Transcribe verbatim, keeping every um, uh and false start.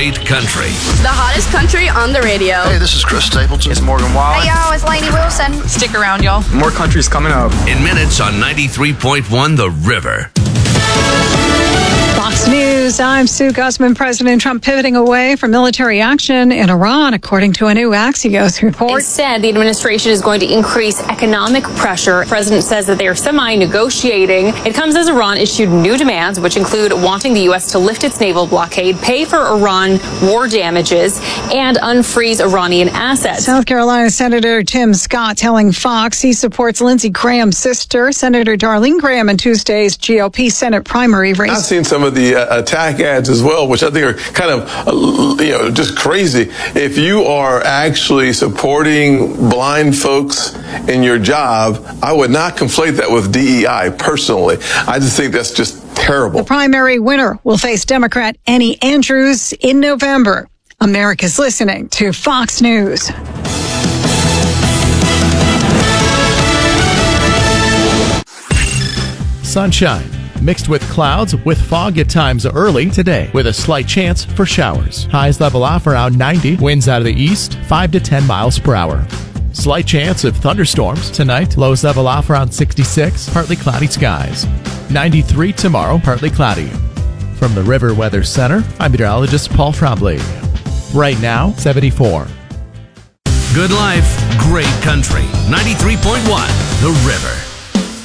great country. The hottest country on the radio. Hey, this is Chris Stapleton. It's Morgan Wallen. Hey, y'all, it's Lainey Wilson. Stick around, y'all. More country's coming up. In minutes on ninety-three point one The River. Fox News, I'm Sue Guzman. President Trump pivoting away from military action in Iran, according to a new Axios report. Instead, the administration is going to increase economic pressure. The president says that they are semi-negotiating. It comes as Iran issued new demands, which include wanting the U S to lift its naval blockade, pay for Iran war damages, and unfreeze Iranian assets. South Carolina Senator Tim Scott telling Fox he supports Lindsey Graham's sister, Senator Darlene Graham, in Tuesday's G O P Senate primary race. I've seen some of the uh, attack ads as well, which I think are kind of, uh, you know, just crazy. If you are actually supporting blind folks in your job, I would not conflate that with D E I personally. I just think that's just terrible. The primary winner will face Democrat Annie Andrews in November. America's listening to Fox News. Sunshine mixed with clouds with fog at times early today with a slight chance for showers. Highs level off around ninety. Winds out of the east five to ten miles per hour. Slight chance of thunderstorms tonight. Lows level off around sixty-six. Partly cloudy skies. ninety-three tomorrow. Partly cloudy. From the River Weather Center, I'm meteorologist Paul Trombley. Right now, seventy-four. Good life, great country. ninety-three point one The River.